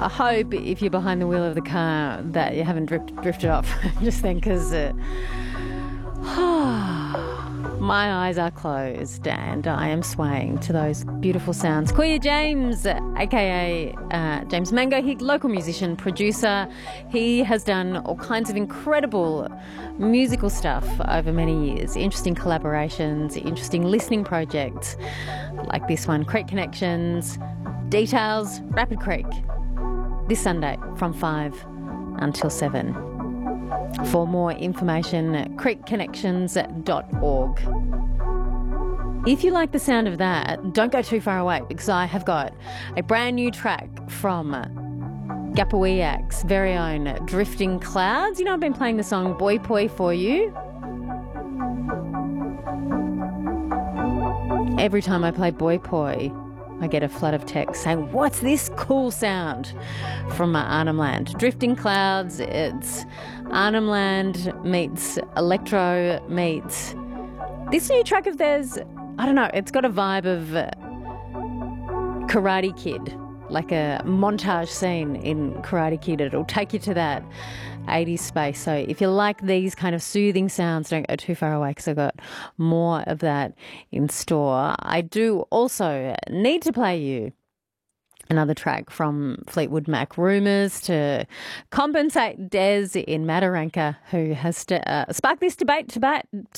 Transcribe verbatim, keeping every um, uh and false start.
I hope if you're behind the wheel of the car that you haven't drift, drifted off just then, because uh, my eyes are closed and I am swaying to those beautiful sounds. Queer James, aka uh, James Mango, he local musician, producer. He has done all kinds of incredible musical stuff over many years. Interesting collaborations, interesting listening projects like this one, Creek Connections, Details, Rapid Creek. This Sunday from five until seven. For more information, creek connections dot org. If you like the sound of that, don't go too far away, because I have got a brand new track from Gapawiak's very own Drifting Clouds. You know, I've been playing the song Boy Poi for you. Every time I play Boy Poi, I get a flood of text saying, what's this cool sound from my Arnhem Land? Drifting Clouds, it's Arnhem Land meets electro meets this new track of theirs. I don't know, it's got a vibe of uh, Karate Kid, like a montage scene in Karate Kid. It'll take you to that eighties space. So if you like these kind of soothing sounds, don't go too far away, because I've got more of that in store. I do also need to play you another track from Fleetwood Mac, Rumours, to compensate Des in Mataranka, who has st- uh, sparked this debate, debate